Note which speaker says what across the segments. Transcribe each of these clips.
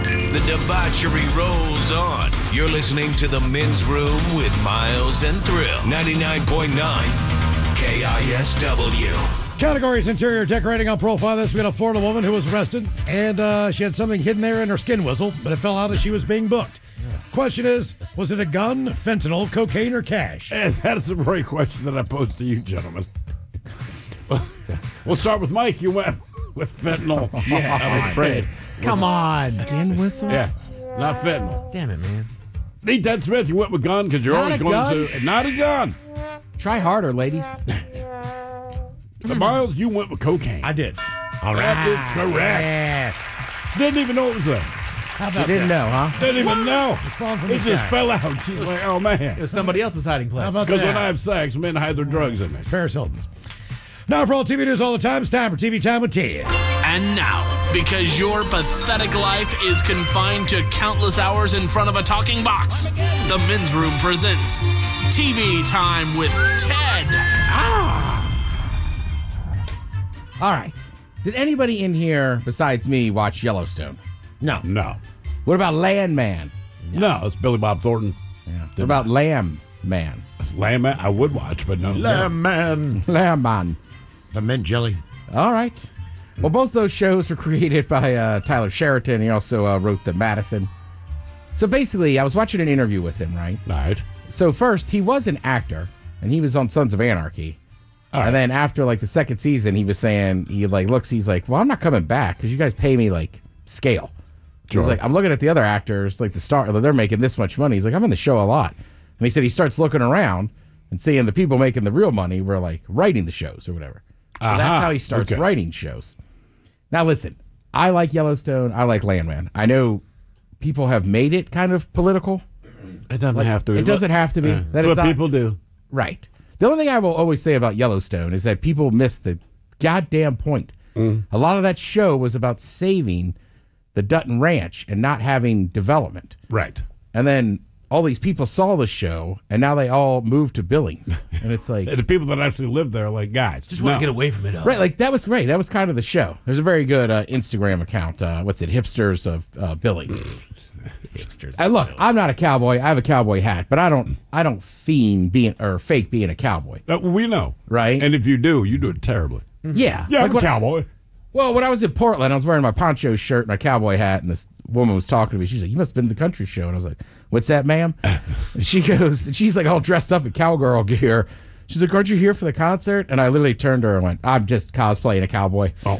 Speaker 1: The debauchery rolls on. You're listening to The Men's Room with Miles and Thrill. 99.9 KISW.
Speaker 2: Categories: interior decorating. On profile this, we got a Florida woman who was arrested, and she had something hidden there in her skin whistle, but it fell out as she was being booked. Question is, was it a gun, fentanyl, cocaine, or cash?
Speaker 3: And that's a great question that I posed to you, gentlemen. We'll start with Mike. You went with fentanyl.
Speaker 4: Yeah,
Speaker 3: I'm afraid.
Speaker 4: Come on.
Speaker 5: Skin whistle?
Speaker 3: Yeah, not fentanyl.
Speaker 4: Damn it, man.
Speaker 3: Lee Ted Smith, you went with gun because you're
Speaker 5: Not
Speaker 3: always
Speaker 5: a
Speaker 3: going
Speaker 5: gun.
Speaker 3: to. Not a gun.
Speaker 5: Try harder, ladies.
Speaker 3: Miles, you went with cocaine.
Speaker 2: I did.
Speaker 4: All
Speaker 3: That is
Speaker 4: right.
Speaker 3: correct. Didn't even know it was there.
Speaker 2: How
Speaker 5: You
Speaker 2: about
Speaker 5: didn't
Speaker 2: that?
Speaker 5: know, huh?
Speaker 3: Didn't even know.
Speaker 2: It's falling from
Speaker 3: It
Speaker 2: the
Speaker 3: just
Speaker 2: sky.
Speaker 3: fell out. She's like, oh,
Speaker 4: It
Speaker 3: man.
Speaker 4: was somebody else's hiding place.
Speaker 2: How about
Speaker 3: Because
Speaker 2: that?
Speaker 3: when I have sex, men hide their drugs in me.
Speaker 2: Paris Hilton's. Now for all TV news all the time, it's time for TV Time with Ted.
Speaker 6: And now, because your pathetic life is confined to countless hours in front of a talking box, the Men's Room presents TV Time with Ted.
Speaker 5: All right. Did anybody in here besides me watch Yellowstone?
Speaker 2: No.
Speaker 3: No.
Speaker 5: What about Landman?
Speaker 3: No, it's Billy Bob Thornton.
Speaker 5: What about Lamb Man?
Speaker 3: Lamb, I would watch, but no.
Speaker 2: Man.
Speaker 5: Lamb Man.
Speaker 2: The mint jelly.
Speaker 5: All right. Well, both those shows were created by Tyler Sheraton. He also wrote The Madison. So basically, I was watching an interview with him, right?
Speaker 3: Right.
Speaker 5: So first, he was an actor, and he was on Sons of Anarchy.
Speaker 3: All right.
Speaker 5: And then after like the second season, he was saying, he's like, well, I'm not coming back because you guys pay me like scale.
Speaker 3: Sure.
Speaker 5: He's like, I'm looking at the other actors, like the star, they're making this much money. He's like, I'm in the show a lot. And he said he starts looking around and seeing the people making the real money were like writing the shows or whatever. So that's how he starts writing shows. Now listen, I like Yellowstone. I like Landman. I know people have made it kind of political.
Speaker 3: It doesn't have to be.
Speaker 5: It doesn't have to be. That is
Speaker 3: But
Speaker 5: not-
Speaker 3: people do.
Speaker 5: Right. The only thing I will always say about Yellowstone is that people miss the goddamn point. A lot of that show was about saving the Dutton Ranch and not having development.
Speaker 3: Right.
Speaker 5: And then all these people saw the show, and now they all moved to Billings. And it's like,
Speaker 3: The people that actually live there are like, guys.
Speaker 4: Just want to get away from it all.
Speaker 5: right, like that was great. That was kind of the show. There's a very good Instagram account. Hipsters of Billings.
Speaker 4: Hipsters.
Speaker 5: Look, I'm not a cowboy. I have a cowboy hat, but I don't fiend being or fake being a cowboy.
Speaker 3: We know.
Speaker 5: Right.
Speaker 3: And if you do it terribly.
Speaker 5: Yeah.
Speaker 3: Yeah,
Speaker 5: Like
Speaker 3: I'm a
Speaker 5: when-
Speaker 3: cowboy.
Speaker 5: Well, when I was in Portland, I was wearing my poncho shirt and my cowboy hat, and this woman was talking to me. She's like, "You must have been to the country show." And I was like, "What's that, ma'am?" And she goes, and she's like all dressed up in cowgirl gear. She's like, "Aren't you here for the concert?" And I literally turned to her and went, "I'm just cosplaying a cowboy."
Speaker 3: Oh.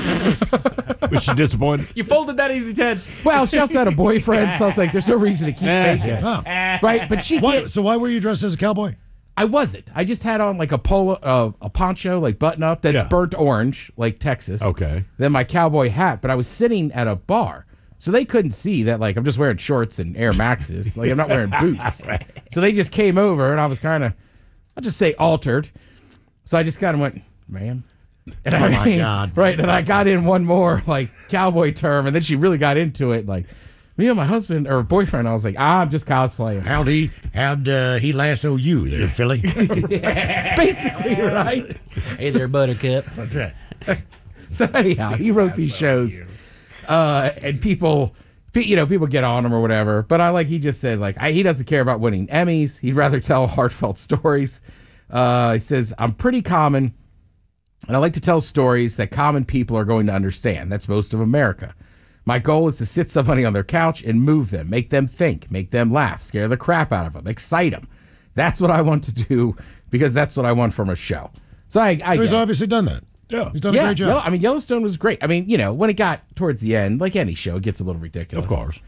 Speaker 3: Was she disappointed?
Speaker 4: You folded that easy, Ted.
Speaker 5: Well, she also had a boyfriend, so I was like, "There's no reason to keep faking it."
Speaker 2: Oh.
Speaker 5: Right? But she can't.
Speaker 2: So why were you dressed as a cowboy?
Speaker 5: I wasn't. I just had on like a polo, a poncho, like button up that's
Speaker 3: Yeah.
Speaker 5: burnt orange, like Texas.
Speaker 3: Okay.
Speaker 5: Then my cowboy hat, but I was sitting at a bar, so they couldn't see that. Like I'm just wearing shorts and Air Maxes. Like I'm not wearing boots. So they just came over, and I was kind of, I'll just say altered. So I just kind of went, "Ma'am." And
Speaker 2: Oh, my God.
Speaker 5: Right, and I got in one more like cowboy term, and then she really got into it, like. Me and my husband or boyfriend, I was like, I'm just cosplaying.
Speaker 2: How'd he lasso you there, Philly?
Speaker 5: Basically, right?
Speaker 4: Hey there, Buttercup.
Speaker 2: That's right.
Speaker 5: So anyhow, he wrote these shows, and people get on him or whatever. But he just said he doesn't care about winning Emmys. He'd rather tell heartfelt stories. He says, I'm pretty common, and I like to tell stories that common people are going to understand. That's most of America. My goal is to sit somebody on their couch and move them, make them think, make them laugh, scare the crap out of them, excite them. That's what I want to do because that's what I want from a show. So I
Speaker 2: He's
Speaker 5: get it.
Speaker 2: obviously done that.
Speaker 3: Yeah.
Speaker 2: He's done a great job.
Speaker 5: Yellowstone was great. I mean, when it got towards the end, like any show, it gets a little ridiculous.
Speaker 3: Of course.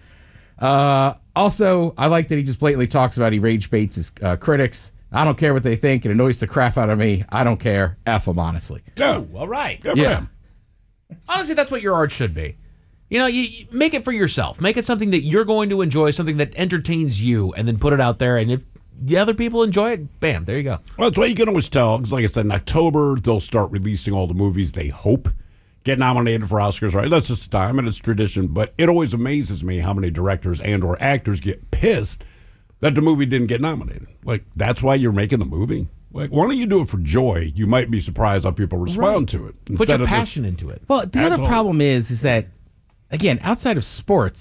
Speaker 5: Also, I like that he just blatantly talks about he rage baits his critics. I don't care what they think. It annoys the crap out of me. I don't care. F them, honestly.
Speaker 3: Yeah.
Speaker 4: All right.
Speaker 3: Good for him.
Speaker 4: Honestly, that's what your art should be. You make it for yourself. Make it something that you're going to enjoy, something that entertains you, and then put it out there. And if the other people enjoy it, bam, there you go.
Speaker 3: Well, that's what you can always tell. Because like I said, in October, they'll start releasing all the movies they hope get nominated for Oscars, right? That's just time, and it's tradition. But it always amazes me how many directors and or actors get pissed that the movie didn't get nominated. Like, that's why you're making the movie? Like, why don't you do it for joy? You might be surprised how people respond to it.
Speaker 4: Put
Speaker 3: instead
Speaker 4: your
Speaker 3: of just-
Speaker 4: passion into it.
Speaker 5: Well, the other
Speaker 3: Absolutely.
Speaker 5: problem is that, again, outside of sports,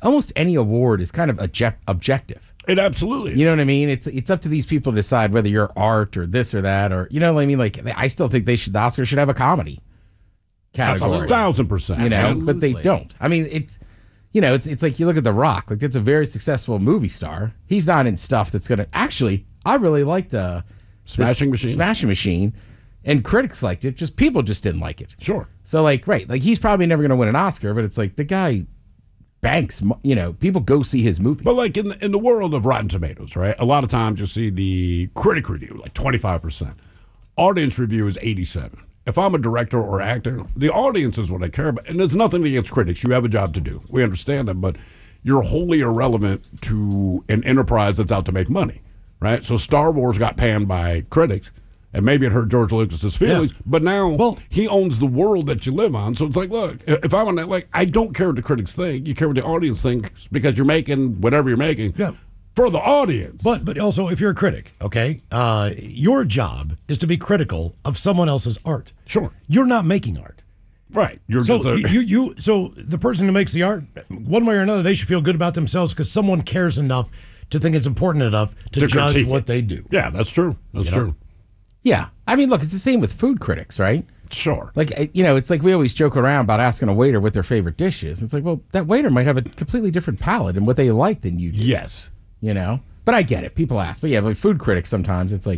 Speaker 5: almost any award is kind of objective.
Speaker 3: It absolutely is.
Speaker 5: You know what I mean? It's up to these people to decide whether you're art or this or that, or you know what I mean. Like I still think the Oscars should have a comedy category.
Speaker 3: 1,000%.
Speaker 5: You know,
Speaker 3: Absolutely.
Speaker 5: but they don't. I mean, it's like you look at The Rock. Like it's a very successful movie star. He's not in stuff that's gonna. Actually, I really liked
Speaker 3: Smashing Machine, and critics liked it. Just people just didn't like it. Sure.
Speaker 5: So like he's probably never gonna win an Oscar, but it's like the guy banks. You know, people go see his movie.
Speaker 3: But like in the world of Rotten Tomatoes, right? A lot of times you see the critic review like 25%. Audience review is 87%. If I'm a director or actor, the audience is what I care about. And there's nothing against critics. You have a job to do. We understand that, but you're wholly irrelevant to an enterprise that's out to make money, right? So Star Wars got panned by critics, and maybe it hurt George Lucas's feelings, but now he owns the world that you live on. So it's like, look, if I'm on that, like, I don't care what the critics think. You care what the audience thinks because you're making whatever you're making.
Speaker 2: Yeah.
Speaker 3: For the audience.
Speaker 2: But also, if you're a critic, okay, your job is to be critical of someone else's art.
Speaker 3: Sure.
Speaker 2: You're not making art.
Speaker 3: Right. You're
Speaker 2: So
Speaker 3: just
Speaker 2: so the person who makes the art, one way or another, they should feel good about themselves because someone cares enough to think it's important enough to judge
Speaker 3: critique
Speaker 2: what
Speaker 3: it.
Speaker 2: they do.
Speaker 3: Yeah, that's true. That's true.
Speaker 5: Yeah, I mean, look, it's the same with food critics, right?
Speaker 3: Sure.
Speaker 5: Like, it's like we always joke around about asking a waiter what their favorite dish is. It's like, well, that waiter might have a completely different palate and what they like than you do.
Speaker 3: Yes.
Speaker 5: You know? But I get it. People ask. But yeah, but food critics sometimes, it's like,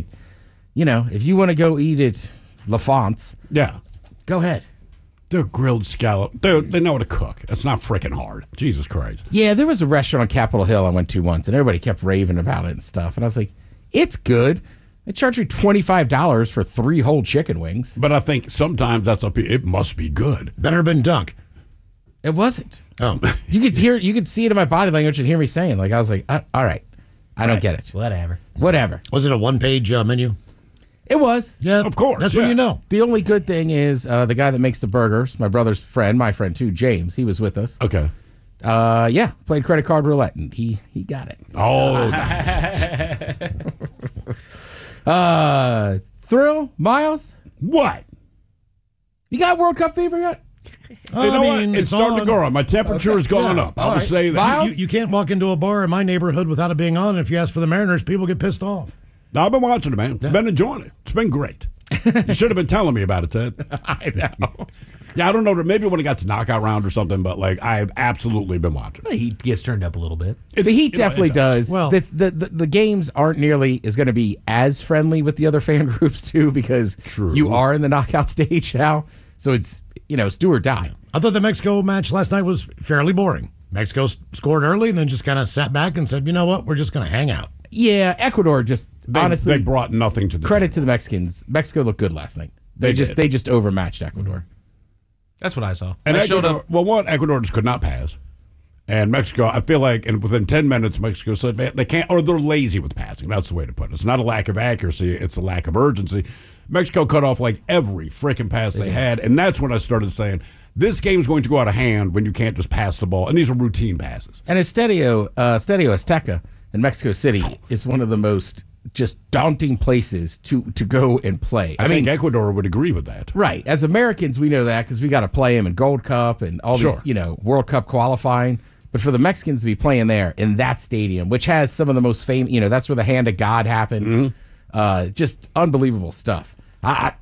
Speaker 5: if you want to go eat at LaFonte's,
Speaker 3: Yeah.
Speaker 5: go ahead.
Speaker 3: They're grilled scallop. They know how to cook. It's not freaking hard. Jesus Christ.
Speaker 5: Yeah, there was a restaurant on Capitol Hill I went to once, and everybody kept raving about it and stuff. And I was like, it's good. They charge you $25 for 3 whole chicken wings.
Speaker 3: But I think sometimes that's it must be good.
Speaker 2: Better have been Dunk.
Speaker 5: It wasn't.
Speaker 2: Oh.
Speaker 5: You could see it in my body language and hear me saying, like, I was like, all right, I don't get it. Whatever.
Speaker 2: Was it a one-page menu?
Speaker 5: It was.
Speaker 2: Yeah,
Speaker 3: of course.
Speaker 2: That's when you know.
Speaker 5: The only good thing is the guy that makes the burgers, my brother's friend, my friend too, James, he was with us.
Speaker 3: Okay.
Speaker 5: Played credit card roulette, and he got it.
Speaker 3: Oh, nice.
Speaker 5: Thrill, Miles,
Speaker 3: What?
Speaker 5: you got World Cup fever yet?
Speaker 3: You know what? It's starting to go up. My temperature has gone up. I will say that.
Speaker 5: Miles?
Speaker 2: You can't walk into a bar in my neighborhood without it being on. And if you ask for the Mariners, people get pissed off.
Speaker 3: No, I've been watching it, man. Been enjoying it. It's been great. You should have been telling me about it, Ted.
Speaker 5: I know.
Speaker 3: Yeah, I don't know. Maybe when it got to knockout round or something, but like I've absolutely been watching.
Speaker 4: The heat gets turned up a little bit.
Speaker 5: The Heat definitely does.
Speaker 2: Well-
Speaker 5: the games aren't nearly is going to be as friendly with the other fan groups too, because you are in the knockout stage now. So it's it's do or die.
Speaker 2: I thought the Mexico match last night was fairly boring. Mexico scored early and then just kind of sat back and said, you know what, we're just going to hang out.
Speaker 5: Yeah, Ecuador just honestly
Speaker 3: They brought nothing to the
Speaker 5: credit
Speaker 3: table.
Speaker 5: to the Mexicans. Mexico looked good last night.
Speaker 3: They
Speaker 5: They just overmatched Ecuador.
Speaker 4: That's what I saw.
Speaker 3: And
Speaker 4: I showed
Speaker 3: Ecuador,
Speaker 4: up.
Speaker 3: well, Ecuador just could not pass. And Mexico, I feel like, and within 10 minutes, Mexico said they can't, or they're lazy with passing. That's the way to put it. It's not a lack of accuracy, it's a lack of urgency. Mexico cut off like every freaking pass they had, and that's when I started saying, this game's going to go out of hand when you can't just pass the ball. And these are routine passes.
Speaker 5: And Estadio Azteca in Mexico City is one of the most just daunting places to go and play.
Speaker 3: I think Ecuador would agree with that.
Speaker 5: Right. As Americans, we know that because we got to play them in Gold Cup and all these, World Cup qualifying. But for the Mexicans to be playing there in that stadium, which has some of the most famous, that's where the Hand of God happened. Just unbelievable stuff. Hot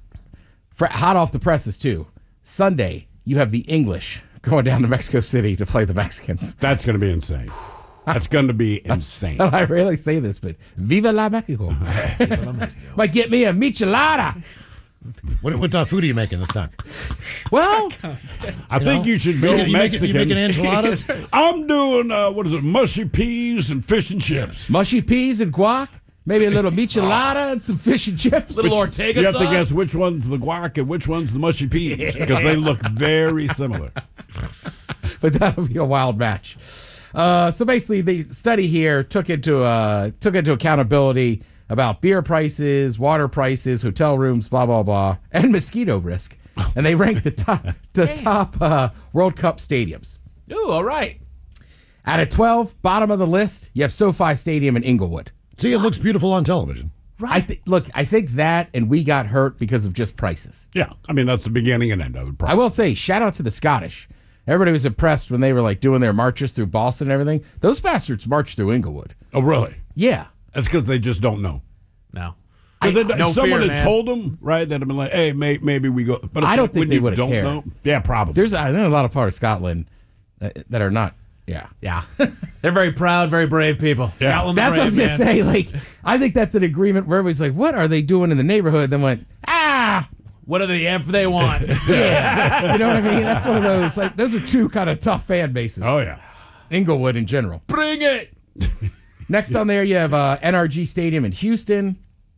Speaker 5: off the presses, too. Sunday, you have the English going down to Mexico City to play the Mexicans.
Speaker 3: That's going to be insane. That's going to be insane.
Speaker 5: I rarely say this, but Viva la Mexico. Might get me a michelada.
Speaker 2: What food are you making this time?
Speaker 5: Well,
Speaker 3: I think you should go Mexican.
Speaker 2: You making enchiladas?
Speaker 3: I'm doing, mushy peas and fish and chips.
Speaker 5: mushy peas and guac. Maybe a little michelada and some fish and chips.
Speaker 4: Little Ortega
Speaker 3: You have to
Speaker 4: sauce?
Speaker 3: guess which one's the guac and which one's the mushy peas because they look very similar.
Speaker 5: But that'll be a wild match. So basically, the study here took into accountability about beer prices, water prices, hotel rooms, blah blah blah, and mosquito risk, and they ranked the top World Cup stadiums.
Speaker 4: Ooh, all right.
Speaker 5: Out of 12, bottom of the list, you have SoFi Stadium in Inglewood.
Speaker 2: See, it looks beautiful on television.
Speaker 5: Right. I think that, and we got hurt because of just prices.
Speaker 3: Yeah, I mean that's the beginning and end of it.
Speaker 5: I will say, shout out to the Scottish. Everybody was impressed when they were like doing their marches through Boston and everything. Those bastards marched through Inglewood.
Speaker 3: Oh, really?
Speaker 5: Yeah.
Speaker 3: That's because they just don't know.
Speaker 4: No.
Speaker 3: If someone had
Speaker 4: man.
Speaker 3: told them, right, that'd have been like, hey, maybe we go. But
Speaker 5: I don't
Speaker 3: like
Speaker 5: think
Speaker 3: when
Speaker 5: they
Speaker 3: you
Speaker 5: would have
Speaker 3: don't
Speaker 5: cared.
Speaker 3: know. Yeah, probably.
Speaker 5: There's a lot of part of Scotland that are not. Yeah.
Speaker 4: Yeah. They're very proud, very brave people.
Speaker 3: Yeah.
Speaker 4: Scotland,
Speaker 5: That's what I was
Speaker 4: brave,
Speaker 5: going to
Speaker 4: man.
Speaker 5: say. Like, I think that's an agreement where everybody's like, what are they doing in the neighborhood? Then went,
Speaker 4: What are the amp they want?
Speaker 5: yeah. You know what I mean? That's one of those. Like, those are two kind of tough fan bases.
Speaker 3: Oh, yeah.
Speaker 5: Inglewood in general.
Speaker 4: Bring it.
Speaker 5: Next on there, you have NRG Stadium in Houston.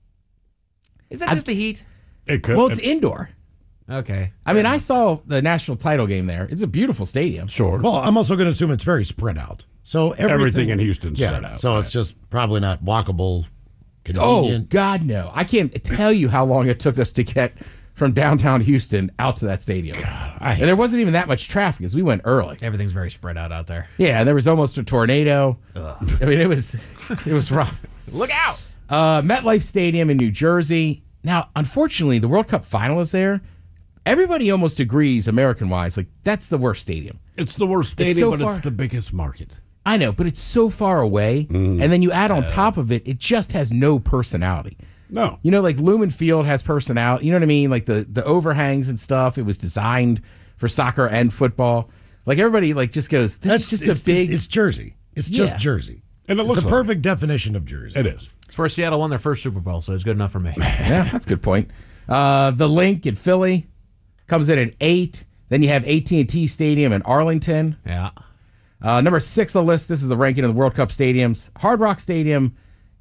Speaker 4: Is that just the heat?
Speaker 3: It could.
Speaker 5: Well, it's indoor.
Speaker 4: Okay.
Speaker 5: I mean, I saw the national title game there. It's a beautiful stadium.
Speaker 3: Sure.
Speaker 2: Well, I'm also going to assume it's very spread out. So
Speaker 3: Everything in Houston's spread out.
Speaker 2: So
Speaker 3: right.
Speaker 2: it's just probably not walkable,
Speaker 5: Oh,
Speaker 2: convenient.
Speaker 5: God, no. I can't tell you how long it took us to get from downtown Houston out to that stadium. And there wasn't even that much traffic because we went early.
Speaker 4: Everything's very spread out there.
Speaker 5: Yeah, and there was almost a tornado. I mean, it was rough.
Speaker 4: Look out.
Speaker 5: MetLife Stadium in New Jersey. Now, unfortunately, the World Cup final is there. Everybody almost agrees, American-wise, like that's the worst stadium.
Speaker 3: It's the worst stadium,
Speaker 5: so
Speaker 3: but
Speaker 5: far.
Speaker 3: it's the biggest market.
Speaker 5: I know, but it's so far away, and then you add on top of it, it just has no personality.
Speaker 3: No.
Speaker 5: You know, like Lumen Field has personality. You know what I mean? Like the overhangs and stuff. It was designed for soccer and football. Like everybody, like just goes. This is just a big.
Speaker 2: It's Jersey. It's just
Speaker 5: Yeah.
Speaker 2: Jersey.
Speaker 3: And it looks
Speaker 2: It's a
Speaker 3: like
Speaker 2: perfect definition of Jersey.
Speaker 3: It is.
Speaker 4: It's where Seattle won their first Super Bowl, so it's good enough for me.
Speaker 5: Yeah, that's a good point. The Link in Philly comes in at 8. Then you have AT&T Stadium in Arlington.
Speaker 4: Yeah.
Speaker 5: Number 6 on the list. This is the ranking of the World Cup stadiums. Hard Rock Stadium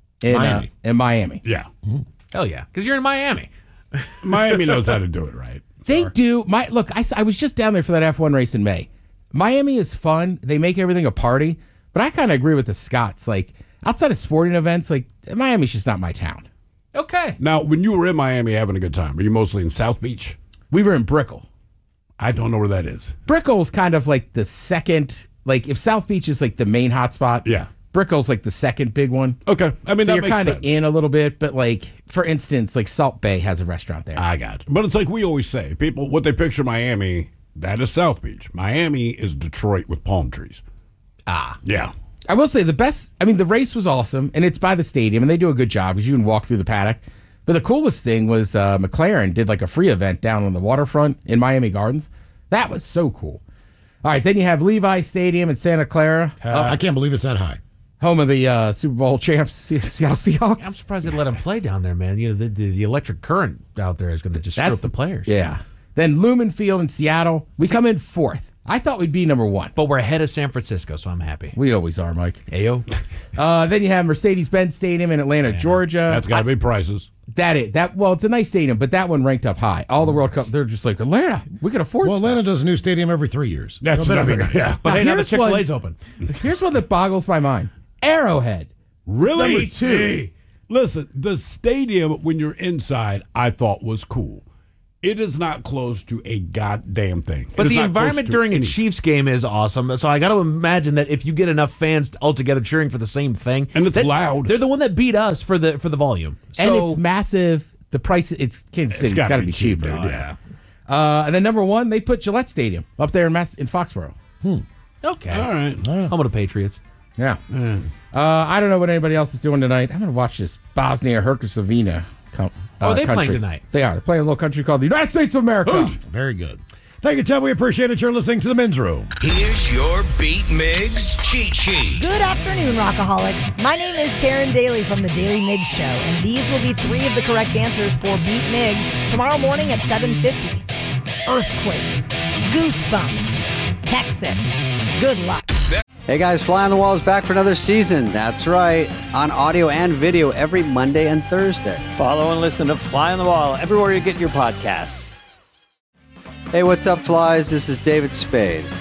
Speaker 5: in Miami.
Speaker 3: Yeah.
Speaker 4: Hell yeah. Because you're in Miami.
Speaker 3: Miami knows how to do it right.
Speaker 5: They do. Look, I was just down there for that F1 race in May. Miami is fun. They make everything a party. But I kind of agree with the Scots. Like, outside of sporting events, like, Miami's just not my town.
Speaker 4: Okay.
Speaker 3: Now, when you were in Miami having a good time, were you mostly in South Beach?
Speaker 5: We were in Brickell.
Speaker 3: I don't know where that is.
Speaker 5: Brickell's kind of like the second, like, if South Beach is like the main hotspot,
Speaker 3: Yeah.
Speaker 5: Brickell's like the second big one.
Speaker 3: Okay. I mean,
Speaker 5: So
Speaker 3: that
Speaker 5: you're
Speaker 3: makes
Speaker 5: kind of
Speaker 3: sense.
Speaker 5: in a little bit, but like, for instance, like Salt Bay has a restaurant there.
Speaker 3: I got you. But it's like we always say, people, what they picture Miami, that is South Beach. Miami is Detroit with palm trees. Yeah.
Speaker 5: I will say the race was awesome, and it's by the stadium, and they do a good job because you can walk through the paddock. But the coolest thing was McLaren did like a free event down on the waterfront in Miami Gardens. That was so cool. All right, then you have Levi Stadium in Santa Clara,
Speaker 2: I can't believe it's that high.
Speaker 5: home of the Super Bowl champs, Seattle Seahawks.
Speaker 4: I'm surprised they let him play down there, man. You know, the electric current out there is going to just screw up the players.
Speaker 5: Yeah. Then Lumen Field in Seattle. We come in 4th. I thought we'd be number 1.
Speaker 4: But we're ahead of San Francisco, so I'm happy.
Speaker 5: We always are, Mike.
Speaker 4: Ayo.
Speaker 5: Then you have Mercedes-Benz Stadium in Atlanta, Georgia.
Speaker 3: That's got to be prices.
Speaker 5: Well, it's a nice stadium, but that one ranked up high. All the World Cup, they're just like, Atlanta, we can afford
Speaker 2: Well,
Speaker 5: stuff.
Speaker 2: Atlanta does a new stadium every 3 years.
Speaker 3: That's
Speaker 2: So that'll be
Speaker 3: another-
Speaker 2: nice.
Speaker 3: yeah.
Speaker 4: But hey, now the
Speaker 5: here's
Speaker 4: Chick-fil-A's
Speaker 5: one-
Speaker 4: open.
Speaker 5: Here's one that boggles my mind. Arrowhead.
Speaker 3: Really?
Speaker 5: Number 2.
Speaker 3: Listen, the stadium, when you're inside, I thought was cool. It is not close to a goddamn thing.
Speaker 4: But
Speaker 3: It is
Speaker 4: the
Speaker 3: not close
Speaker 4: environment
Speaker 3: to
Speaker 4: during a
Speaker 3: anything.
Speaker 4: Chiefs game is awesome. So I got to imagine that if you get enough fans all together cheering for the same thing,
Speaker 3: And it's loud.
Speaker 4: They're the one that beat us for the volume.
Speaker 5: And
Speaker 4: So
Speaker 5: it's massive. The price, it's Kansas City. It's got to be cheap,
Speaker 3: dude,
Speaker 5: dude.
Speaker 3: yeah.
Speaker 5: And then number 1, they put Gillette Stadium up there in Foxborough.
Speaker 4: okay.
Speaker 3: All right.
Speaker 4: Home of the Patriots.
Speaker 5: Yeah. I don't know what anybody else is doing tonight. I'm going to watch this Bosnia-Herzegovina
Speaker 4: They're playing
Speaker 5: country.
Speaker 4: tonight.
Speaker 5: They are. They're playing a little country called the United States of America.
Speaker 2: Very good. Thank you, Tim. We appreciate it. You're listening to the Men's Room.
Speaker 1: Here's your Beat Migs cheat sheet.
Speaker 7: Good afternoon, Rockaholics. My name is Taryn Daly from the Daily Migs Show, and these will be 3 of the correct answers for Beat Migs tomorrow morning at 7:50. Earthquake, Goosebumps, Texas. Good luck.
Speaker 8: Hey guys, Fly on the Wall is back for another season. That's right, on audio and video every Monday and Thursday.
Speaker 9: Follow and listen to Fly on the Wall everywhere you get your podcasts.
Speaker 8: Hey, what's up, Flies? This is David Spade.